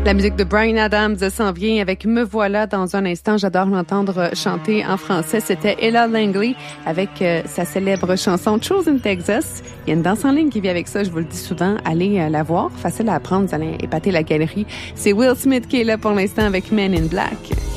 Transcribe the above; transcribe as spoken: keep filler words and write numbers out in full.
La musique de Bryan Adams s'en vient avec Me Voilà dans un instant. J'adore l'entendre chanter en français. C'était Ella Langley avec euh, sa célèbre chanson Chosen Texas. Il y a une danse en ligne qui vient avec ça, je vous le dis souvent. Allez euh, la voir, facile à apprendre, vous allez épater la galerie. C'est Will Smith qui est là pour l'instant avec Men in Black.